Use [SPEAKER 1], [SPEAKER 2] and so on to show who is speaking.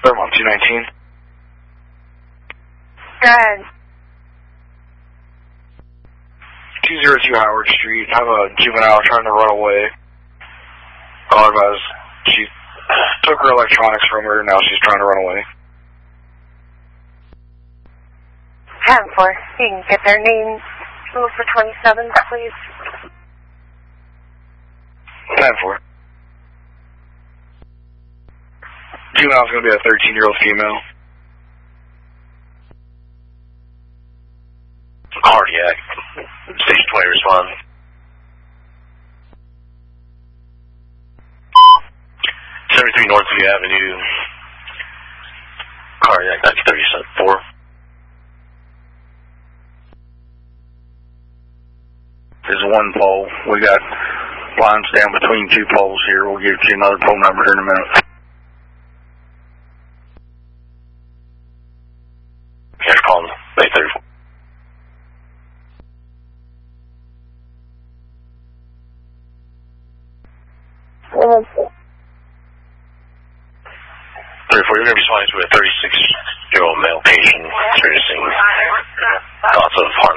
[SPEAKER 1] Fairmont 219.
[SPEAKER 2] Go ahead.
[SPEAKER 1] 202 Howard Street. I have a juvenile trying to run away. Call advised. She took her electronics from her, now she's trying to run away.
[SPEAKER 2] 10-4. You can get their names. Move for 27, please.
[SPEAKER 1] 10-4. Juvenile's going to be a 13-year-old female.
[SPEAKER 3] Cardiac. Station 20 respond. 73 Northview Avenue. Cardiac 934.
[SPEAKER 4] There's one pole. We got lines down between two poles here. We'll give you another pole number here in a minute.
[SPEAKER 3] Here's calling 834. 34, you're going to be responding to a 36-year-old male patient experiencing thoughts of heart